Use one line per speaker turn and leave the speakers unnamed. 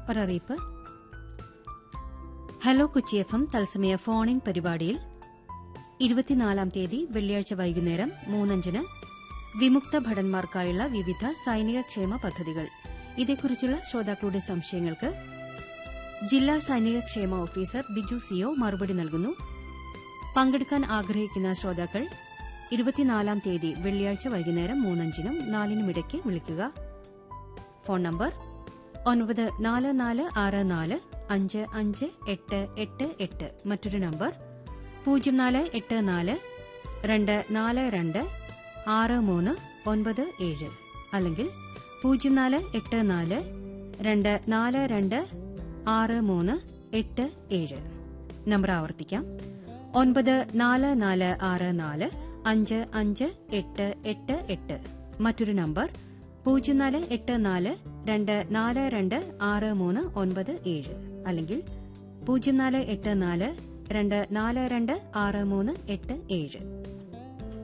ഒരറിയിപ്പ്. Hello Kochi FM തത്സമയ phone-in പരിപാടിയിൽ 24 തീയതി വെള്ളിയാഴ്ച വൈകുന്നേരം 3:05 വിമുക്ത ഭടന്മാർക്കായുള്ള വിവിധ സൈനിക ക്ഷേമ പദ്ധതികൾ ഇതേക്കുറിച്ചുള്ള ശ്രോതാക്കളുടെ സംശയങ്ങൾക്ക് ജില്ലാ സൈനിക ക്ഷേമ ഓഫീസർ ബിജു സിഒ മറുപടി നൽകുന്നു. പങ്കെടുക്കാൻ ആഗ്രഹിക്കുന്ന ശ്രോതാക്കൾ 24 തീയതി വെള്ളിയാഴ്ച വൈകുന്നേരം 3:05 4 ഇടയ്ക്ക് വിളിക്കുക. Phone number 9464545588. മറ്റൊരു നമ്പർ 0484-242-6397 അല്ലെങ്കിൽ 0484-242-6387. നമ്പർ ആവർത്തിക്കാം. 9464558888. മറ്റൊരു നമ്പർ 0484-242-6397 അല്ലെങ്കിൽ 0484-242-6387.